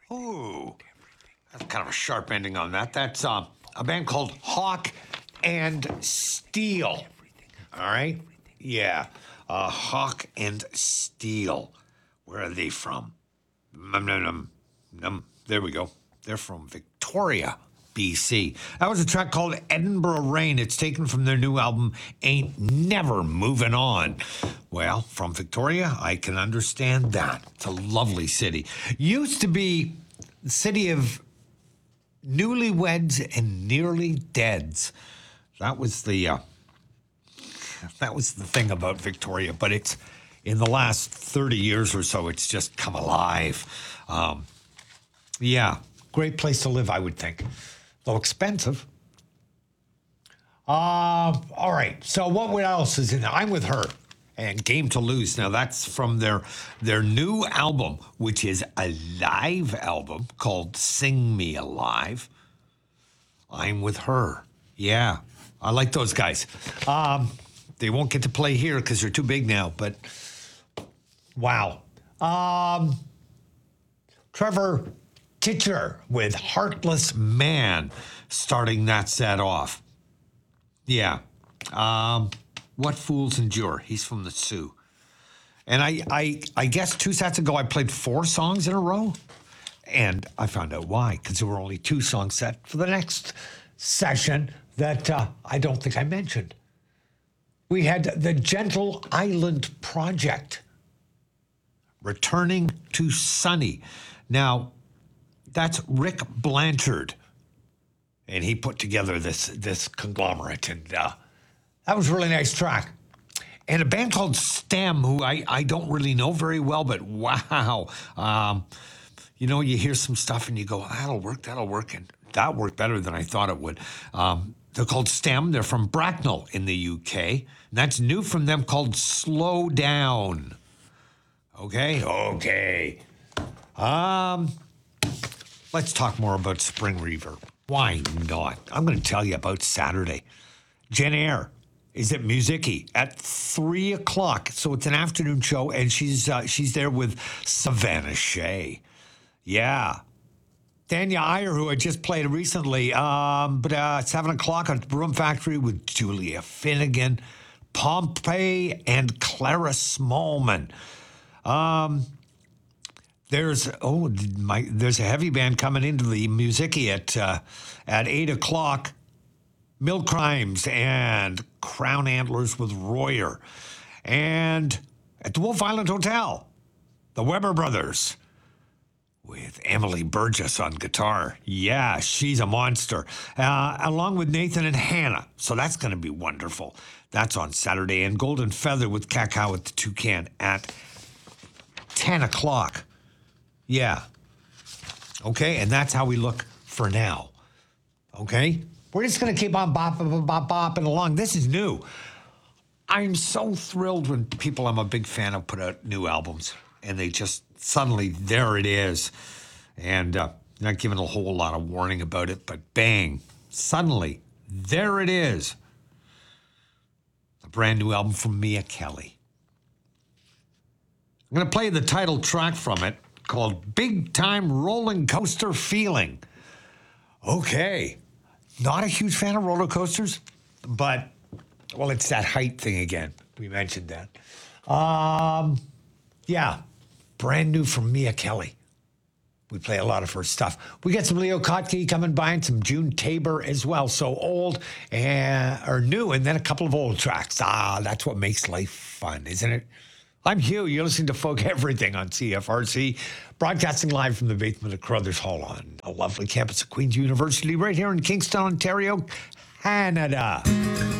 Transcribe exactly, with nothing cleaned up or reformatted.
Ooh, that's kind of a sharp ending on that. That's uh, a band called Hawk and Steel. All right? Yeah. Uh, Hawk and Steel. Where are they from? Num, num, num, num. There we go. They're from Victoria, B C. That was a track called Edinburgh Rain. It's taken from their new album, Ain't Never Moving On. Well, from Victoria, I can understand that. It's a lovely city. Used to be the city of newlyweds and nearly deads. That was the uh, that was the thing about Victoria, but it's in the last thirty years or so, it's just come alive. Um, yeah, great place to live, I would think. Though expensive. Uh, all right, so what else is in there? I'm With Her and Game to Lose. Now, that's from their, their new album, which is a live album called Sing Me Alive. I'm With Her. Yeah, I like those guys. Um, they won't get to play here because they're too big now, but wow. Um, Trevor Titcher with Heartless Man starting that set off. Yeah. Um, What Fools Endure. He's from the Sioux. And I, I, I guess two sets ago I played four songs in a row. And I found out why, because there were only two songs set for the next session that uh, I don't think I mentioned. We had the Gentle Island Project, Returning to Sunny. Now, that's Rick Blanchard, and he put together this this conglomerate, and uh, that was a really nice track. And a band called Stem, who I, I don't really know very well, but wow. Um, you know, you hear some stuff and you go, that'll work, that'll work, and that worked better than I thought it would. Um, they're called Stem. They're from Bracknell in the U K. And that's new from them, called Slow Down. Okay? Okay. Um, let's talk more about Spring Reverb. Why not? I'm going to tell you about Saturday. Jen Eyre is at Musiki at three o'clock. So it's an afternoon show, and she's uh, she's there with Savannah Shea. Yeah. Dania Iyer, who I just played recently, um, but uh, seven o'clock at Broom Factory with Julia Finnegan, Pompey, and Clara Smallman. Um, there's oh my there's a heavy band coming into the Musiki at uh, at eight o'clock. Mill Crimes and Crown Antlers with Royer, and at the Wolf Island Hotel, the Weber Brothers with Emily Burgess on guitar. Yeah, she's a monster, uh, along with Nathan and Hannah. So that's going to be wonderful. That's on Saturday. And Golden Feather with Cacao at the Toucan at ten o'clock. Yeah. Okay, and that's how we look for now. Okay? We're just going to keep on bopping, bop, bopping along. This is new. I'm so thrilled when people I'm a big fan of put out new albums, and they just suddenly, there it is. And uh, not giving a whole lot of warning about it, but bang, suddenly, there it is. A brand new album from Mia Kelly. I'm going to play the title track from it called Big Time Rolling Coaster Feeling. Okay. Not a huge fan of roller coasters, but, well, it's that height thing again. We mentioned that. Um, yeah, brand new from Mia Kelly. We play a lot of her stuff. We got some Leo Kottke coming by and some June Tabor as well. So old and, or new, and then a couple of old tracks. Ah, that's what makes life fun, isn't it? I'm Hugh. You're listening to Folk Everything on C F R C, broadcasting live from the basement of Carruthers Hall on a lovely campus of Queen's University right here in Kingston, Ontario, Canada.